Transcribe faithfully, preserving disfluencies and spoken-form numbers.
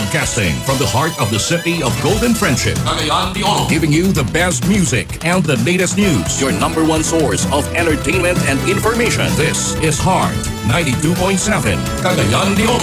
Broadcasting from the heart of the city of Golden Friendship. Cagayan de Oro. Giving you the best music and the latest news. Your number one source of entertainment and information. This is Heart ninety-two point seven, Cagayan de Oro.